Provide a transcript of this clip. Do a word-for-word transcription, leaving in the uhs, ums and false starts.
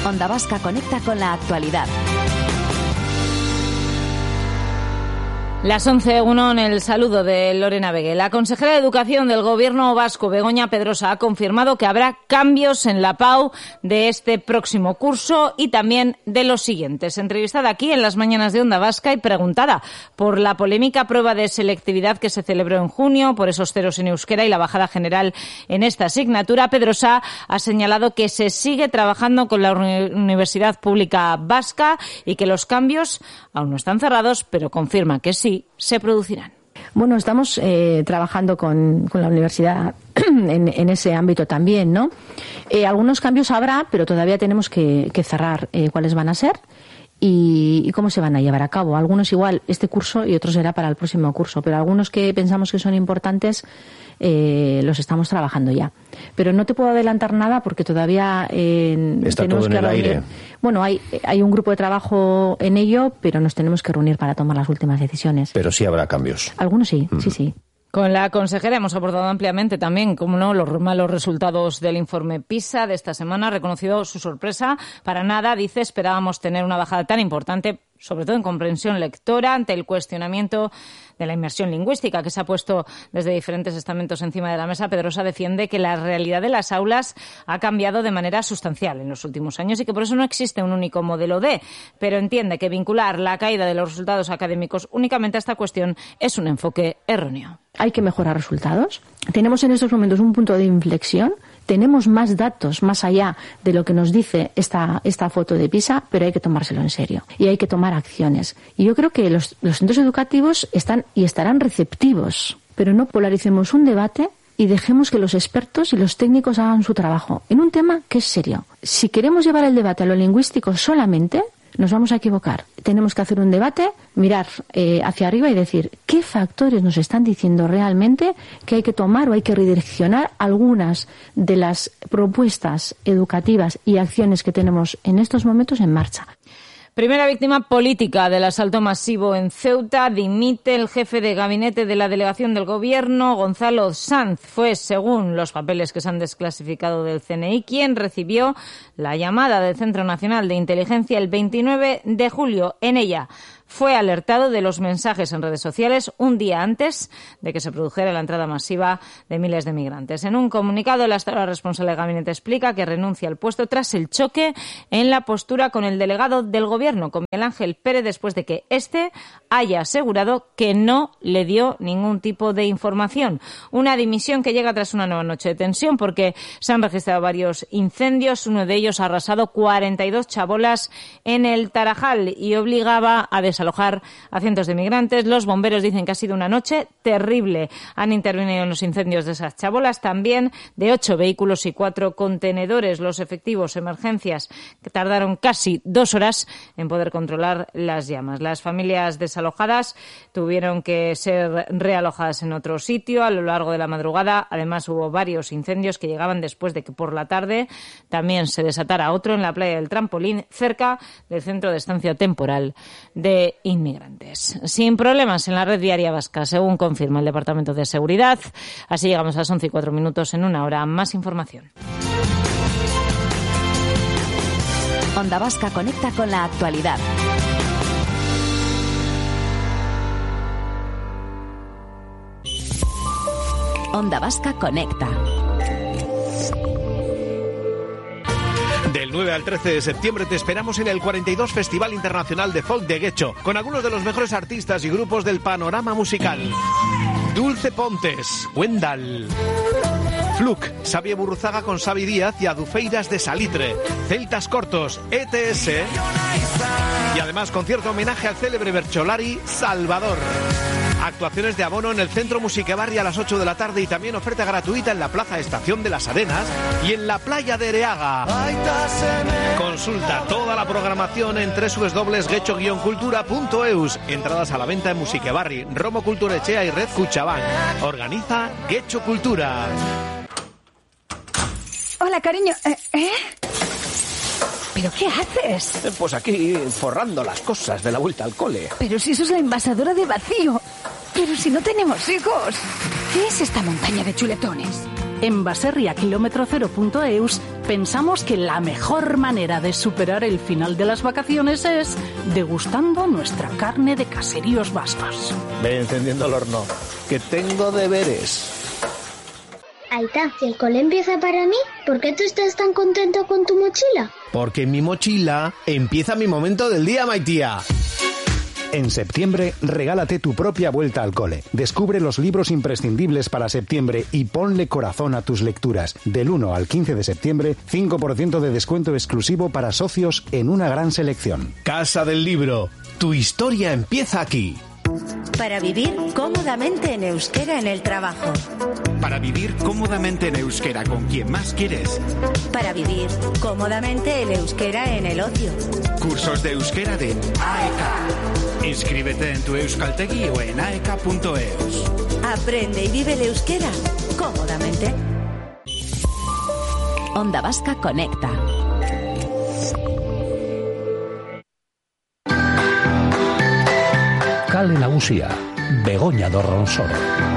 Onda Vasca conecta con la actualidad. Las once, uno en el saludo de Lorena Vegue. La consejera de Educación del Gobierno vasco, Begoña Pedrosa, ha confirmado que habrá cambios en la P A U de este próximo curso y también de los siguientes. Entrevistada aquí en las mañanas de Onda Vasca y preguntada por la polémica prueba de selectividad que se celebró en junio, por esos ceros en euskera y la bajada general en esta asignatura, Pedrosa ha señalado que se sigue trabajando con la Universidad Pública Vasca y que los cambios aún no están cerrados, pero confirma que sí se producirán. Bueno, estamos eh, trabajando con, con la universidad en, en ese ámbito también, ¿no? Eh, algunos cambios habrá, pero todavía tenemos que, que cerrar eh, cuáles van a ser y, y cómo se van a llevar a cabo. Algunos igual este curso y otros será para el próximo curso, pero algunos que pensamos que son importantes eh, los estamos trabajando ya. Pero no te puedo adelantar nada porque todavía eh, está tenemos todo en que el reunir. aire. Bueno, hay, hay un grupo de trabajo en ello, pero nos tenemos que reunir para tomar las últimas decisiones. Pero sí habrá cambios. Algunos sí, Mm. sí, sí. Con la consejera hemos abordado ampliamente también, como no, los malos resultados del informe PISA de esta semana. Ha reconocido su sorpresa. Para nada, dice, esperábamos tener una bajada tan importante, sobre todo en comprensión lectora, ante el cuestionamiento de la inmersión lingüística que se ha puesto desde diferentes estamentos encima de la mesa. Pedrosa defiende que la realidad de las aulas ha cambiado de manera sustancial en los últimos años y que por eso no existe un único modelo D, pero entiende que vincular la caída de los resultados académicos únicamente a esta cuestión es un enfoque erróneo. Hay que mejorar resultados. Tenemos en estos momentos un punto de inflexión. Tenemos más datos más allá de lo que nos dice esta, esta foto de PISA, pero hay que tomárselo en serio y hay que tomar acciones. Y yo creo que los, los centros educativos están y estarán receptivos, pero no polaricemos un debate y dejemos que los expertos y los técnicos hagan su trabajo en un tema que es serio. Si queremos llevar el debate a lo lingüístico solamente, nos vamos a equivocar. Tenemos que hacer un debate, mirar eh, hacia arriba y decir qué factores nos están diciendo realmente que hay que tomar o hay que redireccionar algunas de las propuestas educativas y acciones que tenemos en estos momentos en marcha. Primera víctima política del asalto masivo en Ceuta. Dimite el jefe de gabinete de la delegación del Gobierno, Gonzalo Sanz. Fue, según los papeles que se han desclasificado del C N I, quien recibió la llamada del Centro Nacional de Inteligencia el veintinueve de julio. En ella fue alertado de los mensajes en redes sociales un día antes de que se produjera la entrada masiva de miles de migrantes. En un comunicado, el hasta ahora responsable del gabinete explica que renuncia al puesto tras el choque en la postura con el delegado del Gobierno, con Miguel Ángel Pérez, después de que éste haya asegurado que no le dio ningún tipo de información. Una dimisión que llega tras una nueva noche de tensión porque se han registrado varios incendios. Uno de ellos ha arrasado cuarenta y dos chabolas en el Tarajal y obligaba a desalojar a cientos de migrantes. Los bomberos dicen que ha sido una noche terrible. Han intervenido en los incendios de esas chabolas, también de ocho vehículos y cuatro contenedores. Los efectivos emergencias que tardaron casi dos horas en poder controlar las llamas. Las familias desalojadas tuvieron que ser realojadas en otro sitio a lo largo de la madrugada. Además, hubo varios incendios que llegaban después de que por la tarde también se desatara otro en la playa del Trampolín, cerca del centro de estancia temporal de inmigrantes. Sin problemas en la red viaria vasca, según confirma el Departamento de Seguridad. Así llegamos a las once y cuatro minutos. En una hora, más información. Onda Vasca conecta con la actualidad. Onda Vasca conecta. Del nueve al trece de septiembre te esperamos en el cuarenta y dos Festival Internacional de Folk de Guecho, con algunos de los mejores artistas y grupos del panorama musical. Dulce Pontes, Wendal, Fluke, Xavier Burruzaga con Xavi Díaz y Adufeiras de Salitre, Celtas Cortos, E T S y además concierto homenaje al célebre bercholari Salvador. Actuaciones de abono en el Centro Musiquebarri a las ocho de la tarde y también oferta gratuita en la Plaza Estación de las Arenas y en la Playa de Ereaga. Consulta toda la programación en doble u doble u doble u punto guecho guion cultura punto eus. Entradas a la venta en Musiquebarri, Romo Culturechea y Red Cuchabán. Organiza Guecho Cultura. Hola, cariño. ¿Eh? ¿Eh? ¿Pero qué haces? Pues aquí, forrando las cosas de la vuelta al cole. Pero si eso es la envasadora de vacío. Pero si no tenemos hijos. ¿Qué es esta montaña de chuletones? En baserria kilómetro cero punto eus pensamos que la mejor manera de superar el final de las vacaciones es degustando nuestra carne de caseríos vascos. Ve encendiendo el horno, que tengo deberes. Aita, si el cole empieza para mí, ¿por qué tú estás tan contento con tu mochila? Porque en mi mochila empieza mi momento del día, Maitía. En septiembre, regálate tu propia vuelta al cole. Descubre los libros imprescindibles para septiembre y ponle corazón a tus lecturas. Del uno al quince de septiembre, cinco por ciento de descuento exclusivo para socios en una gran selección. Casa del Libro. Tu historia empieza aquí. Para vivir cómodamente en euskera en el trabajo. Para vivir cómodamente en euskera con quien más quieres. Para vivir cómodamente el euskera en el ocio. Cursos de euskera de AECA. Inscríbete en tu euskaltegi o en aeka punto eus. Aprende y vive el euskera cómodamente. Onda Vasca Conecta. Kale Nagusia, Begoña do Ronsoro.